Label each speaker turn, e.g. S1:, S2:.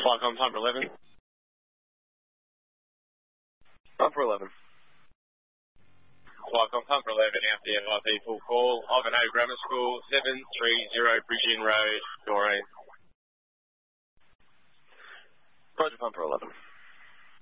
S1: Flycom Pumper 11. Pumper 11. Flycom Pumper 11 out the FIP full call. Ivanhoe Grammar School, 730 Bridgend Road, Doreen. Roger Pumper 11.